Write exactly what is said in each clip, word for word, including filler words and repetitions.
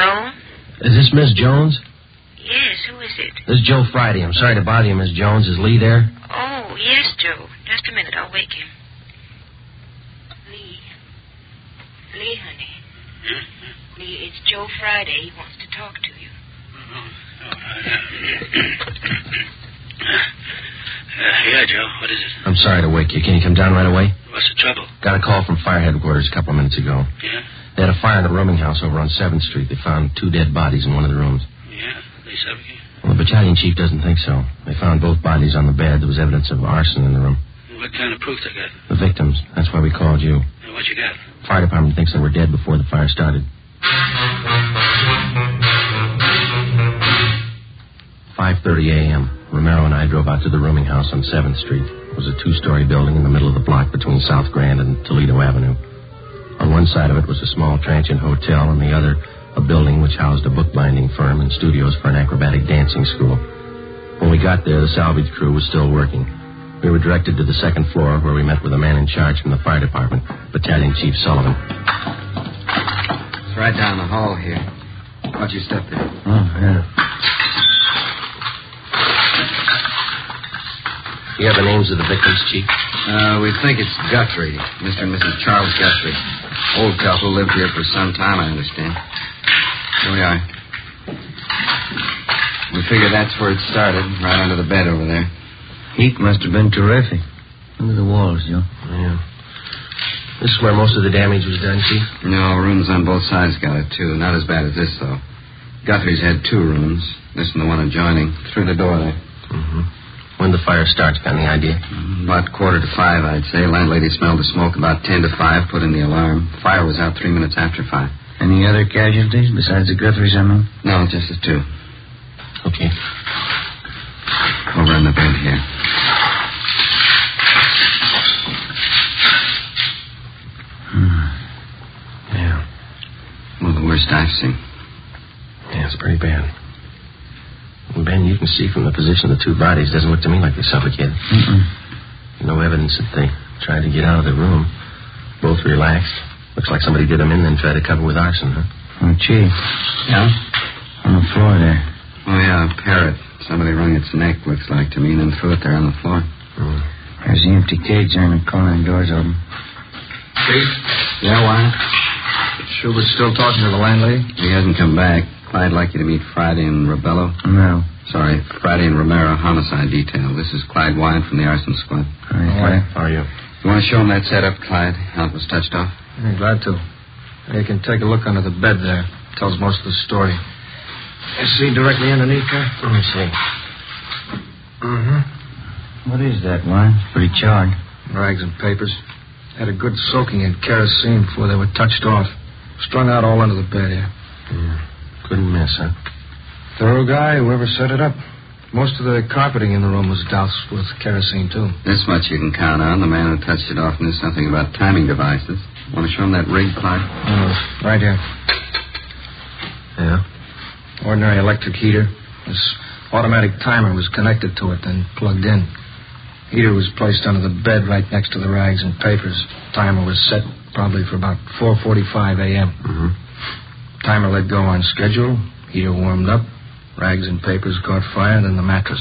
Hello? Is this Miss Jones? Yes, who is it? This is Joe Friday. I'm sorry to bother you, Miss Jones. Is Lee there? Oh, yes, Joe. Just a minute. I'll wake him. Lee. Lee, honey. Hmm? Lee, it's Joe Friday. He wants to talk to you. Oh, uh, yeah, Joe. What is it? I'm sorry to wake you. Can you come down right away? What's the trouble? Got a call from fire headquarters a couple of minutes ago. Yeah? They had a fire in a rooming house over on seventh Street. They found two dead bodies in one of the rooms. Yeah? They suffocated? Well, the battalion chief doesn't think so. They found both bodies on the bed. There was evidence of arson in the room. What kind of proof they got? The victims. That's why we called you. Uh, what you got? Fire department thinks they were dead before the fire started. five thirty a.m. Romero and I drove out to the rooming house on seventh Street. It was a two-story building in the middle of the block between South Grand and Toledo Avenue. On one side of it was a small transient hotel, and the other a building which housed a bookbinding firm and studios for an acrobatic dancing school. When we got there, the salvage crew was still working. We were directed to the second floor, where we met with a man in charge from the fire department, Battalion Chief Sullivan. It's right down the hall here. Watch your step there. Oh, yeah. You have the names of the victims, Chief? Uh, we think it's Guthrie, Mister and Missus Charles Guthrie. Old couple, lived here for some time, I understand. Here we are. We figure that's where it started, right under the bed over there. Heat must have been terrific. Look at the walls, Joe. Yeah. This is where most of the damage was done, Chief? No, rooms on both sides got it, too. Not as bad as this, though. Guthrie's had two rooms. This and the one adjoining. Through the door there. Mm-hmm. When the fire starts, got any idea? About quarter to five, I'd say. Landlady smelled the smoke about ten to five, put in the alarm. Fire was out three minutes after five. Any other casualties besides the Guthries, I mean? No, just the two. Okay. Over on the bed here. Hmm. Yeah. Well, the worst I've seen. Yeah, it's pretty bad. Ben, you can see from the position of the two bodies, doesn't look to me like they suffocated. Mm-mm. No evidence that they tried to get out of the room. Both relaxed. Looks like somebody did them in, then tried to cover with arson, huh? Oh, Chief. Yeah? On the floor there. Oh, yeah, a parrot. Somebody wrung its neck, looks like to me, and then threw it there on the floor. Mm. There's the empty cage there in the corner, and doors open. Chief? Yeah, why? Schubert's still talking to the landlady? He hasn't come back. Clyde'd like you to meet Friday and Rebello. No. Sorry, Friday and Romero, homicide detail. This is Clyde Wyatt from the arson squad. All right. How are you? You want to show him that setup, Clyde? How it was touched off? I'm glad to. You can take a look under the bed there. Tells most of the story. You see directly underneath there? Let me see. Mm-hmm. What is that, Wine? Pretty charred. Rags and papers. Had a good soaking in kerosene before they were touched off. Strung out all under the bed here. Yeah. Couldn't miss, huh? Thorough guy, whoever set it up. Most of the carpeting in the room was doused with kerosene, too. This much you can count on. The man who touched it off knew something about timing devices. Want to show him that rig, Clyde? Uh, right here. Yeah? Ordinary electric heater. This automatic timer was connected to it, then plugged in. Heater was placed under the bed right next to the rags and papers. Timer was set probably for about four forty-five a.m. Mm-hmm. Timer let go on schedule. Heater warmed up. Rags and papers caught fire, and then the mattress.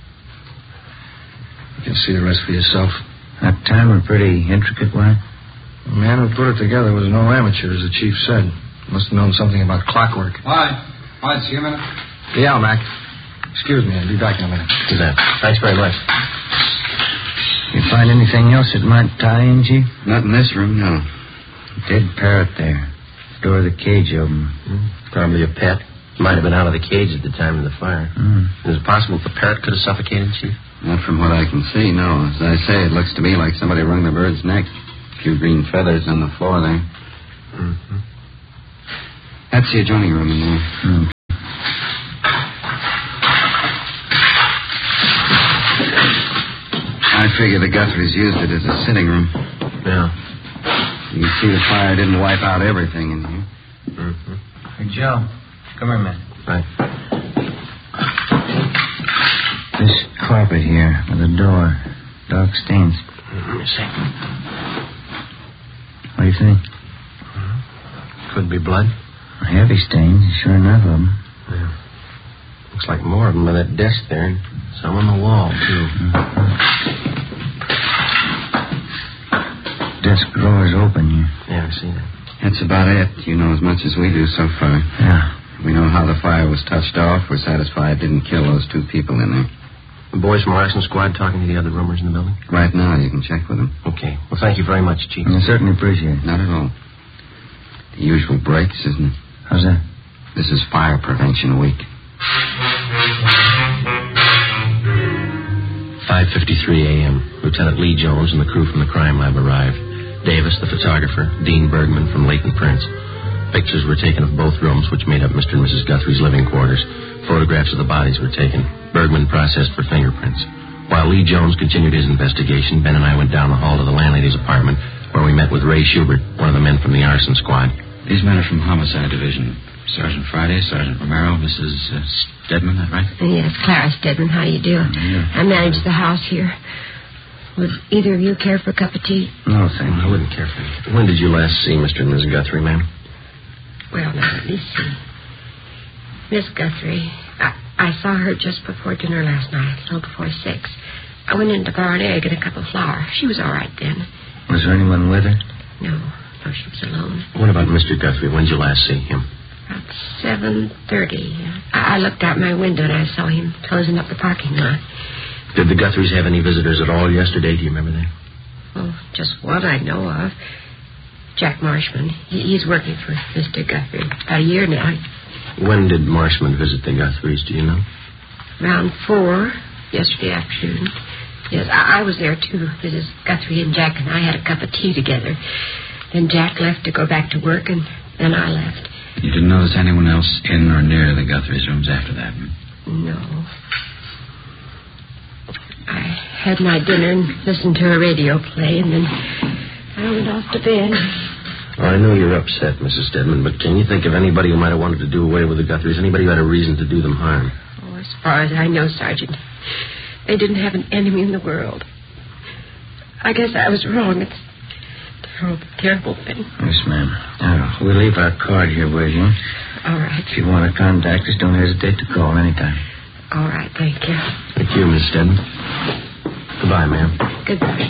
You can see the rest for yourself. That timer pretty intricate, Wine? The man who put it together was no amateur, as the chief said. Must have known something about clockwork. Hi. Hi, see you a minute. Yeah, Mac. Excuse me, I'll be back in a minute. Do that. Thanks very much. You find anything else that might tie in, Chief? Not in this room, no. Dead parrot there. Door of the cage open. Mm, probably a pet. Might have been out of the cage at the time of the fire. Mm. Is it possible the parrot could have suffocated, Chief? Not from what I can see, no. As I say, it looks to me like somebody wrung the bird's neck. A few green feathers on the floor there. Mm-hmm. That's the adjoining room in there. Mm. I figure the Guthries used it as a sitting room. Yeah. You can see the fire didn't wipe out everything in here. Mm-hmm. Hey, Joe. Come here, man. Right. This carpet here with the door. Dark stains. Let me see. What do you think? Mm-hmm. Could be blood. Heavy stains, sure enough of them. Yeah. Looks like more of them on that desk there, and some on the wall, too. Desk drawer's open here. Yeah, I see that. That's about it. You know as much as we do so far. Yeah. We know how the fire was touched off. We're satisfied it didn't kill those two people in there. The boys from our arson squad talking to the other roomers in the building? Right now, you can check with them. Okay. Well, thank you very much, Chief. I certainly appreciate it. Not at all. The usual breaks, isn't it? How's that? This is Fire Prevention Week. five fifty-three a.m. Lieutenant Lee Jones and the crew from the crime lab arrived. Davis, the photographer, Dean Bergman from Leighton Prince. Pictures were taken of both rooms, which made up Mister and Missus Guthrie's living quarters. Photographs of the bodies were taken. Bergman processed for fingerprints. While Lee Jones continued his investigation, Ben and I went down the hall to the landlady's apartment, where we met with Ray Schubert, one of the men from the arson squad. These men are from Homicide Division. Sergeant Friday, Sergeant Romero, Missus Uh, Stedman, that right? Yes, Clara Stedman, how do you do? Yeah. I manage the house here. Would either of you care for a cup of tea? No, thank you. I wouldn't care for it. When did you last see Mister and Missus Guthrie, ma'am? Well, now, let me see. Miss Guthrie, I, I saw her just before dinner last night, a little before six. I went into the bar and egg and a cup of flour. She was all right then. Was there anyone with her? No, no, she was alone. What about Mister Guthrie? When did you last see him? About seven thirty. I, I looked out my window and I saw him closing up the parking lot. Did the Guthries have any visitors at all yesterday? Do you remember that? Well, just one I know of. Jack Marshman. He, he's working for Mister Guthrie about a year now. When did Marshman visit the Guthries? Do you know? Around four, yesterday afternoon. Yes, I, I was there, too. Missus Guthrie and Jack and I had a cup of tea together. Then Jack left to go back to work, and then I left. You didn't notice anyone else in or near the Guthries' rooms after that? Hmm? No. I had my dinner and listened to a radio play, and then I went off to bed. Well, I know you're upset, Missus Stedman, but can you think of anybody who might have wanted to do away with the Guthries? Anybody who had a reason to do them harm? Oh, as far as I know, Sergeant, they didn't have an enemy in the world. I guess I was wrong. It's a terrible, terrible thing. Yes, ma'am. Now, we'll leave our card here with you. All right. If you want to contact us, don't hesitate to call anytime. All right, thank you. Thank you, Miss Stedman. Goodbye, ma'am. Goodbye.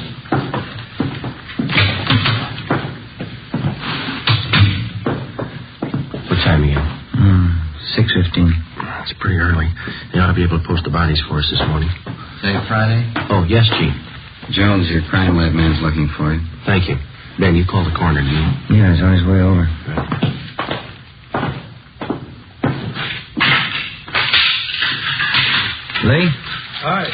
What time are you? Mm, six fifteen. It's pretty early. They ought to be able to post the bodies for us this morning. Say Friday? Oh, yes, Chief. Jones, your crime lab man's looking for you. Thank you. Ben, you call the coroner, do you? Yeah, he's on his way over. Lee? Hi.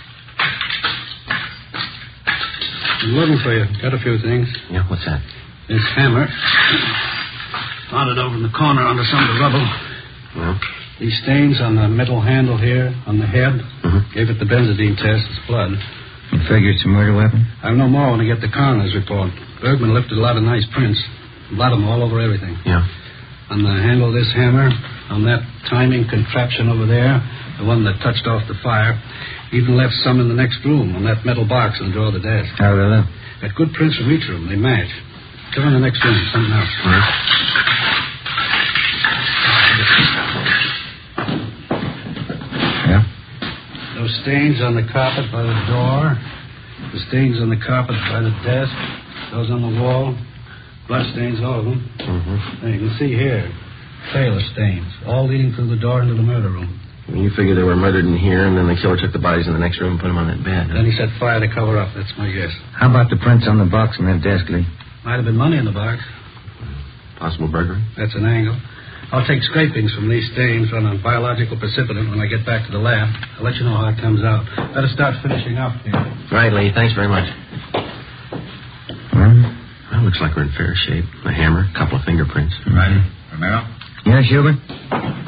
I'm looking for you. Got a few things. Yeah, what's that? This hammer. Found it over in the corner under some of the rubble. Well? These stains on the metal handle here, on the head, Mm-hmm. gave it the benzodine test. It's blood. You figure it's a murder weapon? I'll know more when I get the coroner's report. Bergman lifted a lot of nice prints. Blood them all over everything. Yeah. On the handle of this hammer, on that timing contraption over there, the one that touched off the fire, even left some in the next room on that metal box on the drawer of the desk. How do they look? Got good prints from each room. They match. Go in the next room. Something else. Yeah? Those stains on the carpet by the door. The stains on the carpet by the desk. Those on the wall. Blood stains, all of them. Mm-hmm. And you can see here, sailor stains, all leading through the door into the murder room. You figure they were murdered in here, and then the killer took the bodies in the next room and put them on that bed. Then he set fire to cover up. That's my guess. How about the prints on the box in that desk, Lee? Might have been money in the box. Possible burglary? That's an angle. I'll take scrapings from these stains on a biological precipitant when I get back to the lab. I'll let you know how it comes out. Better start finishing up here. Right, Lee. Thanks very much. Well, Well, looks like we're in fair shape. A hammer, a couple of fingerprints. Righty. Romero? yeah, Schubert?